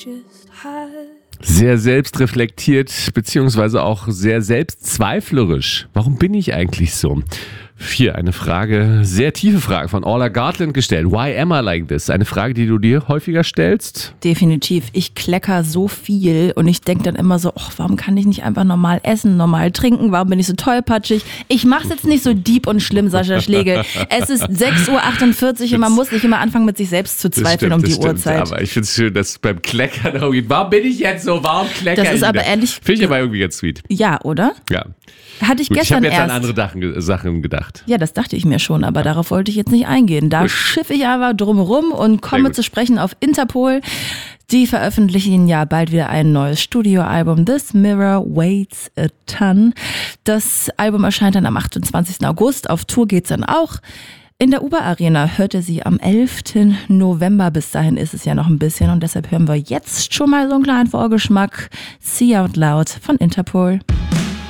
Sehr selbstreflektiert, beziehungsweise auch sehr selbstzweiflerisch. Warum bin ich eigentlich so? Hier eine Frage, sehr tiefe Frage von Orla Gartland gestellt. Why am I like this? Eine Frage, die du dir häufiger stellst? Definitiv. Ich klecker so viel und ich denke dann immer so, warum kann ich nicht einfach normal essen, normal trinken? Warum bin ich so tollpatschig? Ich mache es jetzt nicht so deep und schlimm, Sascha Schlegel. Es ist 6:48 Uhr und man muss nicht immer anfangen, mit sich selbst zu zweifeln um die Uhrzeit. Aber ich finde es schön, dass beim Kleckern irgendwie, warum bin ich jetzt so, warum kleckern? Das ist aber ehrlich... Finde ich aber irgendwie ganz sweet. Ja, oder? Ja. Hatte ich Gut, gestern ich habe erst. jetzt an andere Sachen gedacht. Ja, das dachte ich mir schon, aber darauf wollte ich jetzt nicht eingehen. Da schiffe ich aber drumherum und komme zu sprechen auf Interpol. Die veröffentlichen ja bald wieder ein neues Studioalbum. This Mirror Weighs a Ton. Das Album erscheint dann am 28. August. Auf Tour geht's dann auch. In der Uber-Arena hört ihr sie am 11. November. Bis dahin ist es ja noch ein bisschen und deshalb hören wir jetzt schon mal so einen kleinen Vorgeschmack. See Out Loud von Interpol.